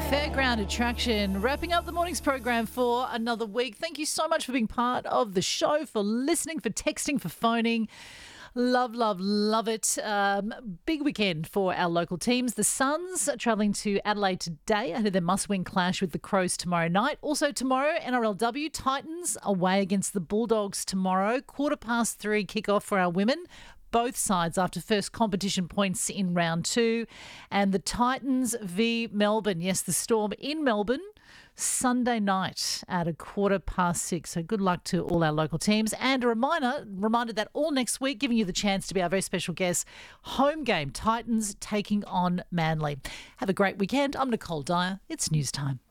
Fairground Attraction, wrapping up the morning's program for another week. Thank you so much for being part of the show, for listening, for texting, for phoning. Love, love, love it. Big weekend for our local teams. The Suns are travelling to Adelaide today ahead of their must-win clash with the Crows tomorrow night. Also tomorrow, NRLW Titans away against the Bulldogs tomorrow. 3:15 kickoff for our women. Both sides after first competition points in round 2. And the Titans v Melbourne. Yes, the Storm in Melbourne Sunday night at 6:15. So good luck to all our local teams. And a reminder that all next week, giving you the chance to be our very special guest, home game, Titans taking on Manly. Have a great weekend. I'm Nicole Dyer. It's news time.